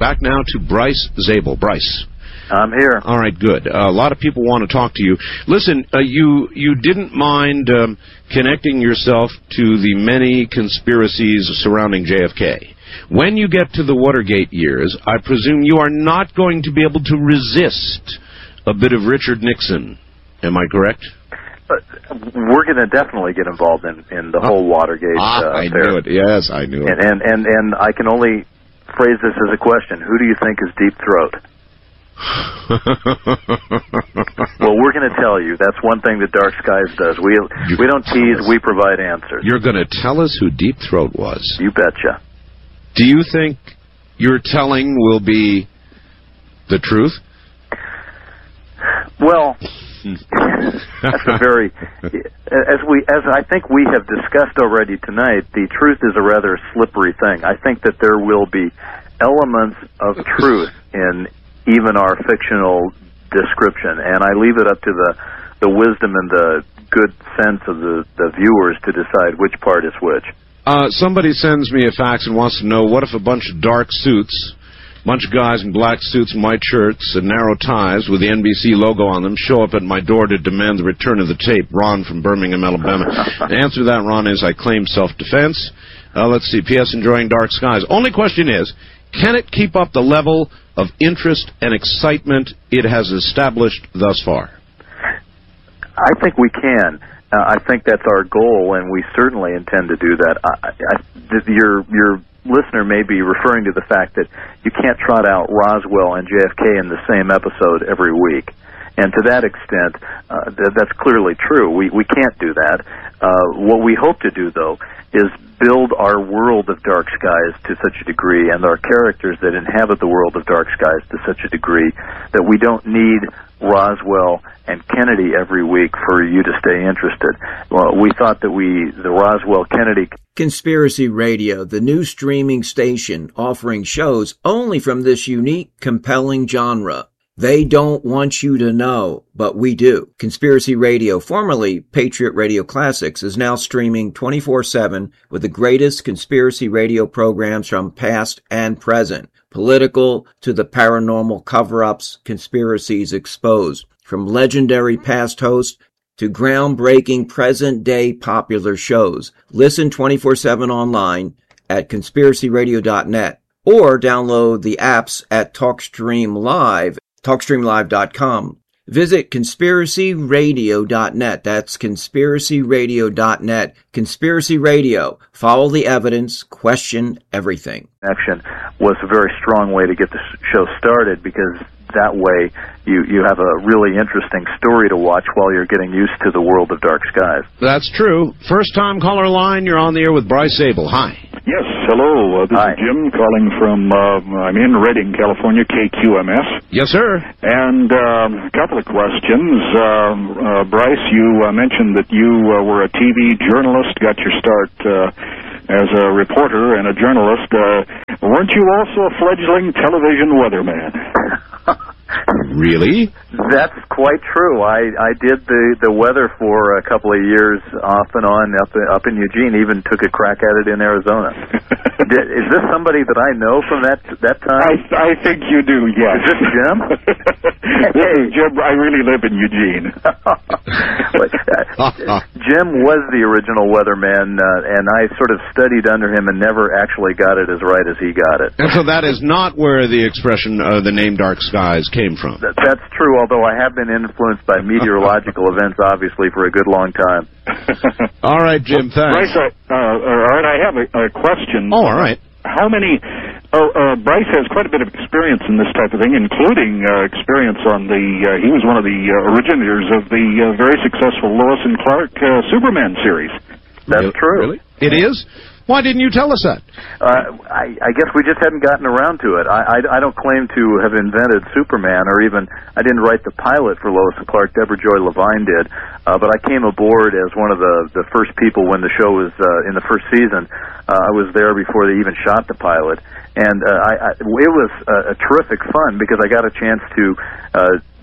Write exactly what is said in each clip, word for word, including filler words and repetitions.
back now to Bryce Zabel. Bryce. I'm here. All right, good. Uh, a lot of people want to talk to you. Listen, uh, you you didn't mind um, connecting yourself to the many conspiracies surrounding J F K. When you get to the Watergate years, I presume you are not going to be able to resist a bit of Richard Nixon. Am I correct? But we're going to definitely get involved in, in the whole Watergate ah, uh, I affair. knew it. Yes, I knew it. And, and, and, and I can only phrase this as a question. Who do you think is Deep Throat? Well, we're going to tell you. That's one thing that Dark Skies does. We you we don't tease, us. We provide answers. You're going to tell us who Deep Throat was? You betcha. Do you think your telling will be the truth? Well, that's a very, as we, as I think we have discussed already tonight, the truth is a rather slippery thing. I think that there will be elements of truth in even our fictional description, and I leave it up to the, the wisdom and the good sense of the, the viewers to decide which part is which. Uh, somebody sends me a fax and wants to know, what if a bunch of dark suits, bunch of guys in black suits and white shirts and narrow ties with the N B C logo on them show up at my door to demand the return of the tape? Ron from Birmingham, Alabama. The answer to that, Ron, is I claim self-defense. Uh, let's see, P S enjoying Dark Skies. Only question is, can it keep up the level of interest and excitement it has established thus far? I think we can. Uh, I think that's our goal, and we certainly intend to do that. I, I, your your listener may be referring to the fact that you can't trot out Roswell and J F K in the same episode every week. And to that extent, uh, th- that's clearly true. We we can't do that. Uh, what we hope to do, though, is build our world of Dark Skies to such a degree, and our characters that inhabit the world of Dark Skies to such a degree, that we don't need Roswell and Kennedy every week for you to stay interested. Well, we thought that we, the Roswell-Kennedy... Conspiracy Radio, the new streaming station offering shows only from this unique, compelling genre. They don't want you to know, but we do. Conspiracy Radio, formerly Patriot Radio Classics, is now streaming twenty-four seven with the greatest conspiracy radio programs from past and present. Political to the paranormal cover-ups, conspiracies exposed. From legendary past hosts to groundbreaking present-day popular shows. Listen twenty-four seven online at conspiracy radio dot net or download the apps at TalkStream Live. talkstream live dot com. Visit conspiracy radio dot net. That's conspiracy radio dot net. Conspiracy Radio. Follow the evidence. Question everything. Action was a very strong way to get the show started, because that way you, you have a really interesting story to watch while you're getting used to the world of Dark Skies. That's true. First time caller line, you're on the air with Bryce Zabel. Hi. Yes, hello. Uh, this Hi. is Jim calling from, uh, I'm in Redding, California, K Q M S. Yes, sir. And um, a couple of questions. Uh, uh, Bryce, you uh, mentioned that you uh, were a T V journalist, got your start uh, as a reporter and a journalist. Uh, weren't you also a fledgling television weatherman? Really? That's quite true. I, I did the, the weather for a couple of years off and on up in, up in Eugene, even took a crack at it in Arizona. Did, is this somebody that I know from that that time? I, I think you do, yes. Is this Jim? This is Jim. I really live in Eugene. Jim was the original weatherman, uh, and I sort of studied under him and never actually got it as right as he got it. And so that is not where the expression, uh, the name Dark Skies, came from. That, that's true, although I have been influenced by meteorological events, obviously, for a good long time. All right, Jim, thanks. Bryce, uh, uh, all right, I have a, a question. Oh, all right. How many... Uh, uh, Bryce has quite a bit of experience in this type of thing, including uh, experience on the... Uh, he was one of the uh, originators of the uh, very successful Lois and Clark uh, Superman series. That's true. Really? It is? Why didn't you tell us that? Uh, I, I guess we just hadn't gotten around to it. I, I, I don't claim to have invented Superman, or even, I didn't write the pilot for Lois and Clark. Deborah Joy Levine did. Uh, but I came aboard as one of the, the first people when the show was uh, in the first season. Uh, I was there before they even shot the pilot. And uh, I, I, it was uh, a terrific fun, because I got a chance to uh,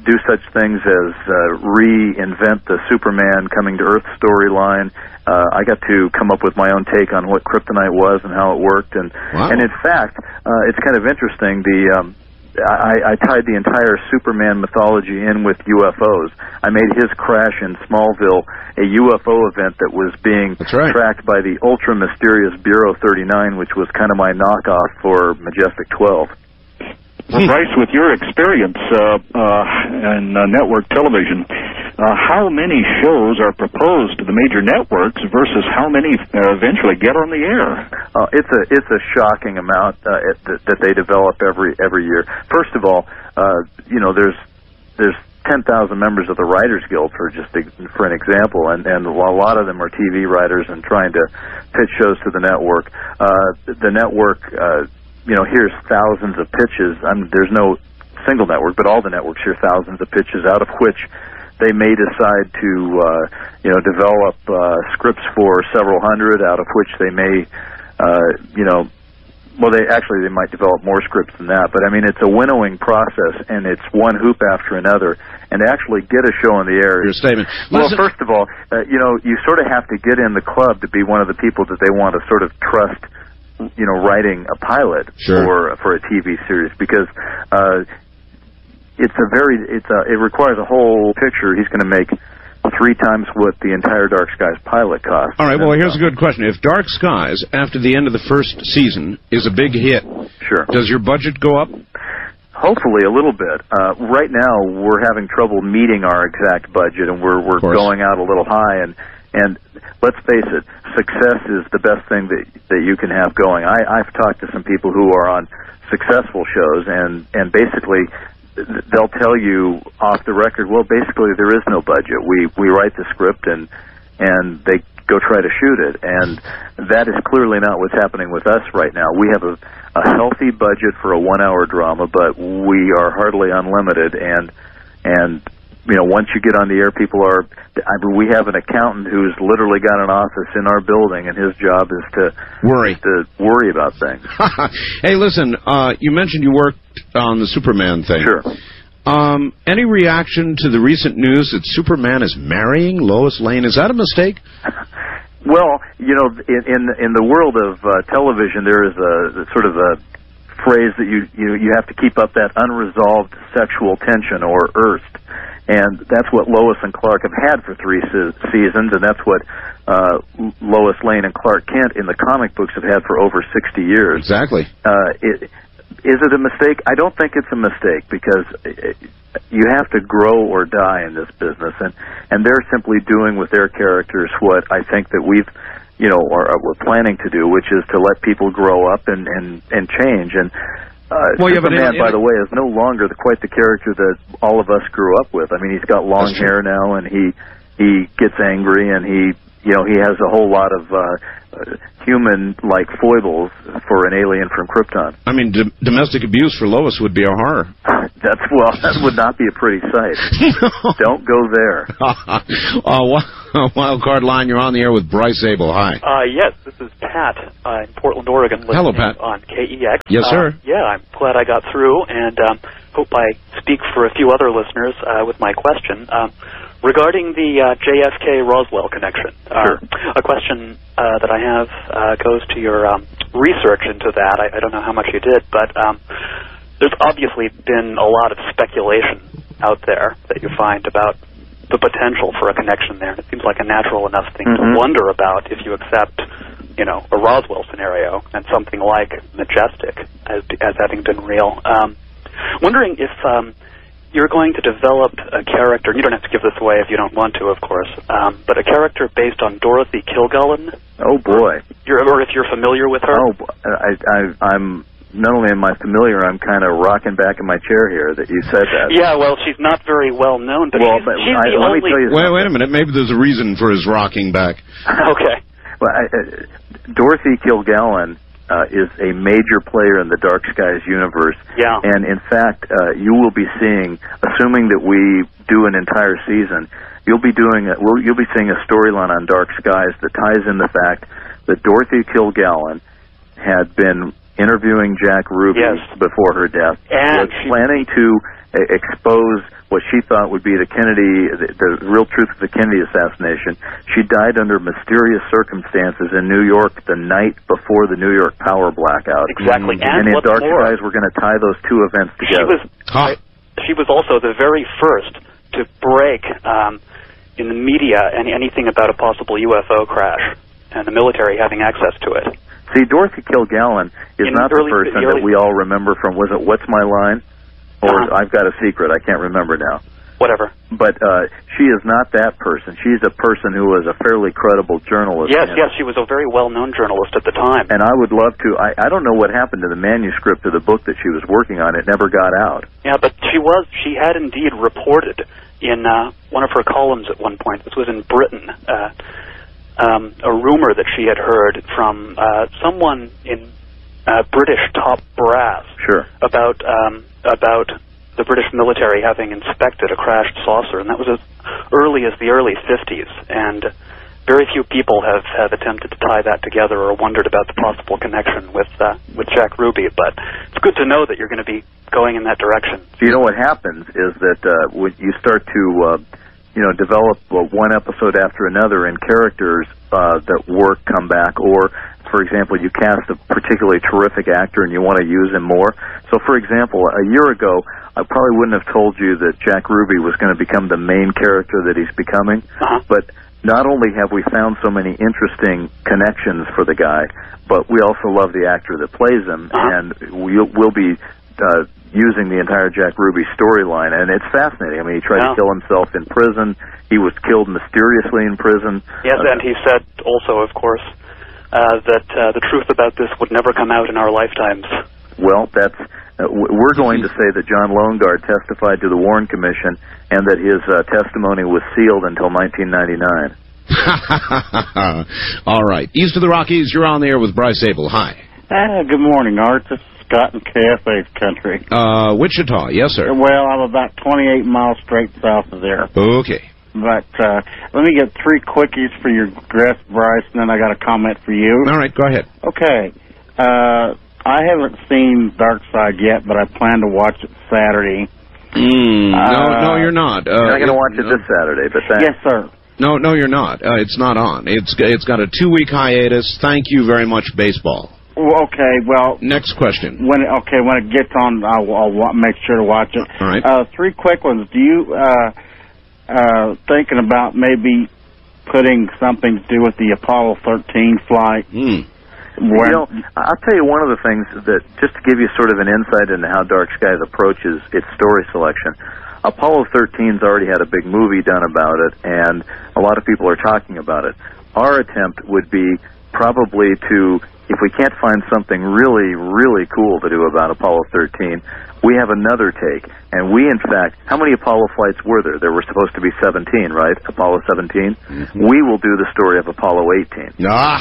do such things as uh, reinvent the Superman coming to Earth storyline. Uh, I got to come up with my own take on what kryptonite was and how it worked, and wow. and in fact, uh, it's kind of interesting. The um, I, I tied the entire Superman mythology in with U F Os. I made his crash in Smallville a U F O event that was being right. tracked by the ultra mysterious Bureau thirty-nine, which was kind of my knockoff for Majestic twelve. Well, Bryce, with your experience uh, uh, in uh, network television, uh, how many shows are proposed to the major networks versus how many uh, eventually get on the air? Uh, it's a it's a shocking amount uh, it, that, that they develop every every year. First of all, uh, you know, there's there's ten thousand members of the Writers Guild, for just a, for an example, and and a lot of them are T V writers and trying to pitch shows to the network. Uh, the network. Uh, you know, here's thousands of pitches. I mean, there's no single network, but all the networks hear thousands of pitches, out of which they may decide to, uh, you know, develop uh, scripts for several hundred, out of which they may, uh, you know, well, they actually they might develop more scripts than that. But I mean, it's a winnowing process, and it's one hoop after another. And to actually get a show in the air. Your statement. Well, Listen. first of all, uh, you know, you sort of have to get in the club to be one of the people that they want to sort of trust, you know, writing a pilot sure. for for a T V series, because uh, it's a very it's a it requires a whole picture. He's going to make three times what the entire Dark Skies pilot cost. All right. Well, here's a good question. If Dark Skies, after the end of the first season, is a big hit, sure, does your budget go up? Hopefully, a little bit. Uh, right now, we're having trouble meeting our exact budget, and we're we're going out a little high. And and let's face it, success is the best thing that that you can have going. I, I've talked to some people who are on successful shows, and and basically they'll tell you off the record, well, basically there is no budget. We we write the script and and they go try to shoot it, and that is clearly not what's happening with us right now. We have a, a healthy budget for a one-hour drama, but we are hardly unlimited, and and you know, once you get on the air, people are. I mean, we have an accountant who's literally got an office in our building, and his job is to worry is to worry about things. Hey, listen, uh, you mentioned you worked on the Superman thing. Sure. Um, any reaction to the recent news that Superman is marrying Lois Lane? Is that a mistake? Well, you know, in in, in the world of uh, television, there is a sort of a phrase that you, you you have to keep up that unresolved sexual tension, or Earst, and that's what Lois and Clark have had for three se- seasons, and that's what uh, Lois Lane and Clark Kent in the comic books have had for over sixty years. Exactly. Uh, it, is it a mistake? I don't think it's a mistake, because it, you have to grow or die in this business, and and they're simply doing with their characters what I think that we've, you know, or, or we're planning to do, which is to let people grow up and and and change. And uh, well, yeah, Superman, but in, in, by the way, is no longer the, quite the character that all of us grew up with. I mean, he's got long hair now, and he he gets angry, and he you know he has a whole lot of uh, human-like foibles for an alien from Krypton. I mean, d- domestic abuse for Lois would be a horror. That's well, that would not be a pretty sight. Don't go there. uh, Wild Card Line, you're on the air with Bryce Abel. Hi. Uh, yes, this is Pat uh, in Portland, Oregon. Hello, Pat. On K E X. Yes, sir. Uh, yeah, I'm glad I got through, and um, hope I speak for a few other listeners uh, with my question. Um, regarding the uh, J F K Roswell connection, uh, sure. a question uh, that I have uh, goes to your um, research into that. I, I don't know how much you did, but um, there's obviously been a lot of speculation out there that you find about the potential for a connection there. It seems like a natural enough thing mm-hmm. to wonder about if you accept, you know, a Roswell scenario and something like Majestic as as having been real. Um, wondering if um, you're going to develop a character, and you don't have to give this away if you don't want to, of course, um, but a character based on Dorothy Kilgallen. Oh, boy. You're, or if you're familiar with her. Oh, I, I, I'm... Not only am I familiar, I'm kind of rocking back in my chair here that you said that. Yeah, well, she's not very well known, but well, she's, but she's I, the let only... me tell you wait, wait a minute. Maybe there's a reason for his rocking back. Okay. Well, I, uh, Dorothy Kilgallen uh, is a major player in the Dark Skies universe. Yeah. And, in fact, uh, you will be seeing, assuming that we do an entire season, you'll be doing a, well, you'll be seeing a storyline on Dark Skies that ties in the fact that Dorothy Kilgallen had been interviewing Jack Ruby yes. before her death, and was planning to uh, expose what she thought would be the Kennedy, the, the real truth of the Kennedy assassination. She died under mysterious circumstances in New York the night before the New York power blackout. Exactly. Mm-hmm. And, and in what's Dark more, Skies, we're going to tie those two events together. She was, huh. she was also the very first to break um, in the media any, anything about a possible U F O crash and the military having access to it. See, Dorothy Kilgallen is in not the, early, the person the early, that we all remember from, was it What's My Line? Or uh-huh. I've Got a Secret. I can't remember now. Whatever. But uh, she is not that person. She's a person who was a fairly credible journalist. Yes, yes, she was a very well-known journalist at the time. And I would love to, I, I don't know what happened to the manuscript of the book that she was working on. It never got out. Yeah, but she was, she had indeed reported in uh, one of her columns at one point, this was in Britain, uh, um, a rumor that she had heard from uh, someone in uh, British top brass sure. about um, about the British military having inspected a crashed saucer, and that was as early as the early fifties, and very few people have, have attempted to tie that together or wondered about the possible connection with uh, with Jack Ruby, but it's good to know that you're going to be going in that direction. So you know what happens is that uh, when you start to uh, you know, develop uh, one episode after another and characters uh, that work come back, or, for example, you cast a particularly terrific actor and you want to use him more. So, for example, a year ago, I probably wouldn't have told you that Jack Ruby was going to become the main character that he's becoming, uh-huh. but not only have we found so many interesting connections for the guy, but we also love the actor that plays him, uh-huh. and we'll, we'll be uh, using the entire Jack Ruby storyline, and it's fascinating. I mean, he tried yeah. to kill himself in prison. He was killed mysteriously in prison. Yes, uh, and he said also, of course, uh, that uh, the truth about this would never come out in our lifetimes. Well, that's uh, we're going to say that John Loengard testified to the Warren Commission and that his uh, testimony was sealed until nineteen ninety-nine. All right. East of the Rockies, you're on the air with Bryce Abel. Hi. Uh, good morning, Art. This is Scott in K F A's country. Uh, Wichita, yes, sir. Well, I'm about twenty-eight miles straight south of there. Okay. But uh, let me get three quickies for your guest, Bryce, and then I got a comment for you. All right, go ahead. Okay. Uh, I haven't seen Dark Side yet, but I plan to watch it Saturday. Mm, uh, no, no, you're not. Uh, you're not going to watch it no. this Saturday, but thanks. Yes, sir. No, no, you're not. Uh, it's not on. It's it's got a two-week hiatus. Thank you very much, baseball. Well, okay, well... Next question. When Okay, when it gets on, I'll, I'll make sure to watch it. All right. Uh, three quick ones. Do you, uh, uh, thinking about maybe putting something to do with the Apollo thirteen flight? Hmm. You know, I'll tell you one of the things that, just to give you sort of an insight into how Dark Skies approaches its story selection, Apollo thirteen's already had a big movie done about it, and a lot of people are talking about it. Our attempt would be probably to, if we can't find something really, really cool to do about Apollo thirteen, we have another take. And we, in fact, how many Apollo flights were there? There were supposed to be seventeen, right? Apollo seventeen? Mm-hmm. We will do the story of Apollo eighteen.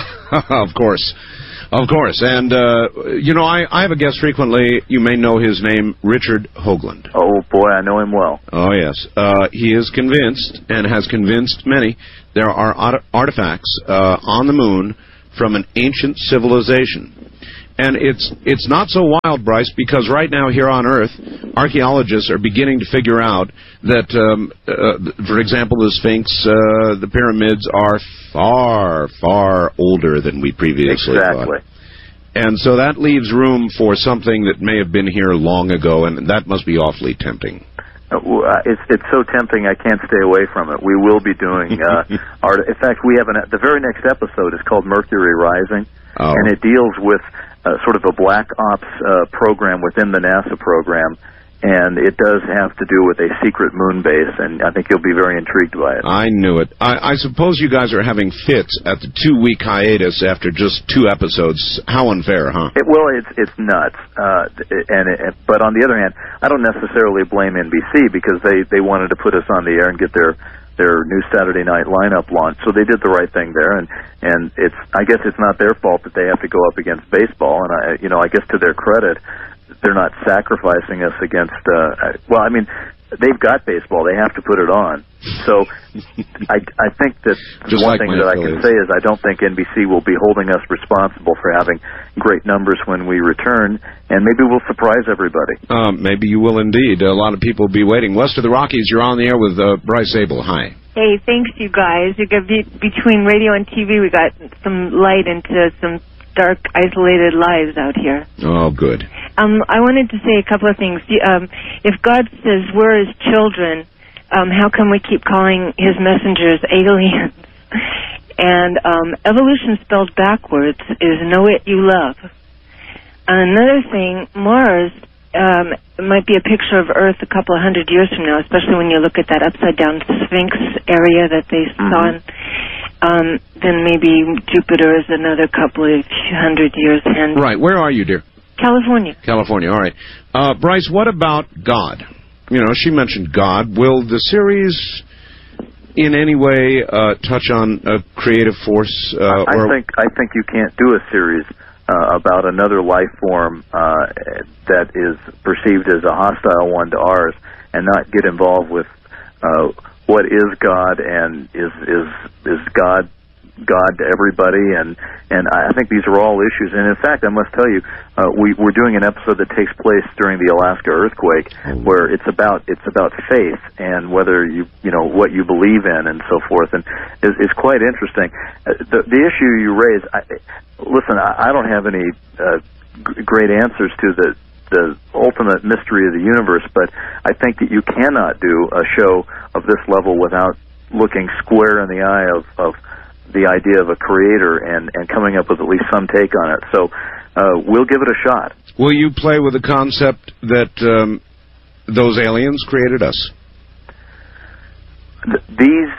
Ah, of course. Of course. And, uh, you know, I, I have a guest frequently. You may know his name, Richard Hoagland. Oh, boy, I know him well. Oh, yes. Uh, he is convinced, and has convinced many, there are art- artifacts uh, on the moon from an ancient civilization. And it's it's not so wild, Bryce, because right now here on Earth, archaeologists are beginning to figure out that, um, uh, for example, the Sphinx, uh, the pyramids are far, far older than we previously exactly. thought. And so that leaves room for something that may have been here long ago, and that must be awfully tempting. Uh, it's it's so tempting I can't stay away from it. We will be doing uh, art. In fact, we have an the very next episode is called Mercury Rising, oh. and it deals with uh, sort of a black ops uh, program within the NASA program, and it does have to do with a secret moon base, and I think you'll be very intrigued by it. I knew it. I, I suppose you guys are having fits at the two-week hiatus after just two episodes. How unfair, huh? It, well, it's it's nuts. Uh, and it, but on the other hand, I don't necessarily blame N B C because they, they wanted to put us on the air and get their their new Saturday night lineup launched, so they did the right thing there. And and it's I guess it's not their fault that they have to go up against baseball. And I you know I guess to their credit, they're not sacrificing us against, uh, well, I mean, they've got baseball. They have to put it on. So I, I think that Just one like thing my that I can affiliates. say is I don't think N B C will be holding us responsible for having great numbers when we return, and maybe we'll surprise everybody. Um, maybe you will indeed. A lot of people will be waiting. West of the Rockies, you're on the air with uh, Bryce Zabel. Hi. Hey, thanks, you guys. You got be- between radio and T V, we got some light into some dark, isolated lives out here. Oh, good. Um, I wanted to say a couple of things. Um, if God says we're His children, um, how come we keep calling His messengers aliens? And um, evolution spelled backwards is know it you love. Another thing, Mars um, might be a picture of Earth a couple of hundred years from now, especially when you look at that upside-down Sphinx area that they Mm-hmm. saw. In, um, then maybe Jupiter is another couple of hundred years hence. Right. Where are you, dear? California. California. All right. Uh, Bryce, what about God? You know, she mentioned God. Will the series in any way uh, touch on a creative force? Uh, I or think I think you can't do a series uh, about another life form uh, that is perceived as a hostile one to ours, and not get involved with uh, what is God and is is is God God to everybody, and and I think these are all issues. And in fact, I must tell you, uh, we we're doing an episode that takes place during the Alaska earthquake, where it's about it's about faith and whether you you know what you believe in and so forth, and it's, it's quite interesting. Uh, the the issue you raise, I, listen, I, I don't have any uh, g- great answers to the the ultimate mystery of the universe, but I think that you cannot do a show of this level without looking square in the eye of, of the idea of a creator and, and coming up with at least some take on it. So uh, we'll give it a shot. will you play with the concept that um, those aliens created us? Th- these,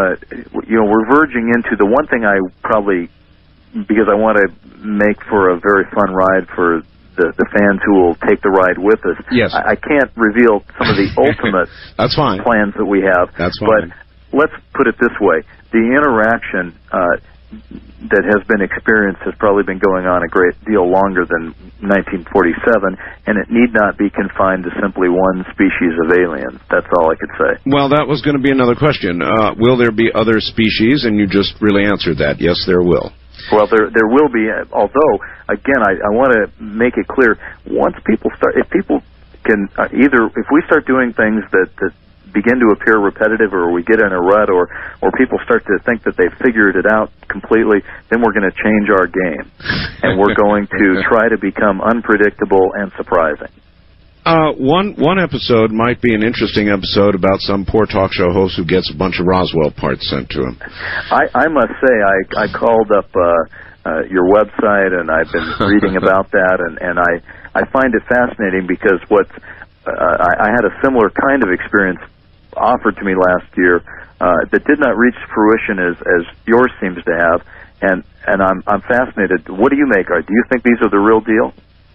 uh, you know, we're verging into the one thing I probably, because I want to make for a very fun ride for the, the fans who will take the ride with us. Yes. I, I can't reveal some of the ultimate That's fine. plans that we have. That's But fine. let's put it this way. The interaction uh, that has been experienced has probably been going on a great deal longer than nineteen forty-seven, and it need not be confined to simply one species of aliens. That's all I could say. Well, that was going to be another question. Uh, will there be other species? And you just really answered that. Yes, there will. Well, there there will be, although, again, I, I want to make it clear, once people start, if people can uh, either, if we start doing things that, that begin to appear repetitive, or we get in a rut, or, or people start to think that they've figured it out completely, then we're going to change our game. And we're going to try to become unpredictable and surprising. Uh, one one episode might be an interesting episode about some poor talk show host who gets a bunch of Roswell parts sent to him. I, I must say, I, I called up uh, uh, your website, and I've been reading about that, and, and I, I find it fascinating because what uh, I, I had a similar kind of experience offered to me last year uh, that did not reach fruition as, as yours seems to have, and, and I'm, I'm fascinated. What do you make? Do you think these are the real deal?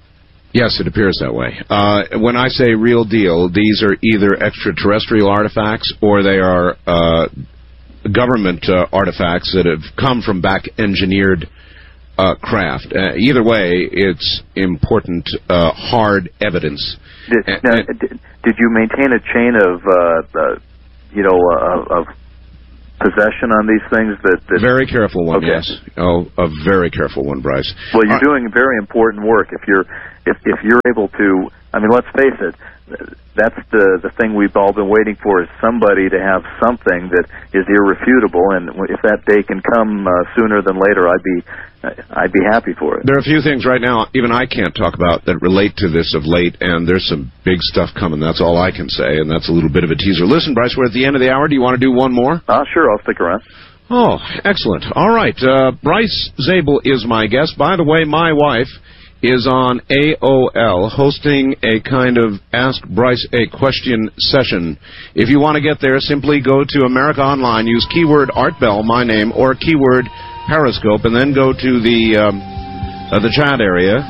Yes, it appears that way. Uh, when I say real deal, these are either extraterrestrial artifacts or they are uh, government uh, artifacts that have come from back-engineered uh, craft. Uh, either way, it's important, uh, hard evidence. Did, And- now, and- did, did you maintain a chain of, uh, uh, you know, uh, of possession on these things? That, that very careful one, Okay. yes. Oh, a very careful one, Bryce. Well, you're Uh, doing very important work. If you're if if you're able to, I mean, let's face it, that's the the thing we've all been waiting for, is somebody to have something that is irrefutable. And if that day can come uh, sooner than later, I'd be I'd be happy for it. There are a few things right now even I can't talk about that relate to this of late, and there's some big stuff coming. That's all I can say, and that's a little bit of a teaser. Listen, Bryce, we're at the end of the hour. Do you want to do one more? Uh, sure, I'll stick around. Oh, excellent. All right. Uh, Bryce Zabel is my guest. By the way, my wife is on A O L hosting a kind of Ask Bryce a Question session. If you want to get there, simply go to America Online, use keyword Art Bell, my name, or keyword Periscope, and then go to the um, uh, the chat area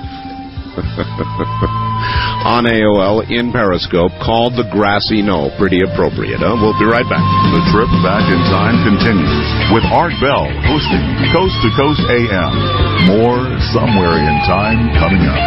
on A O L in Periscope called The Grassy Knoll. Pretty appropriate, huh? We'll be right back. The trip back in time continues with Art Bell hosting Coast to Coast A M. More Somewhere in Time coming up.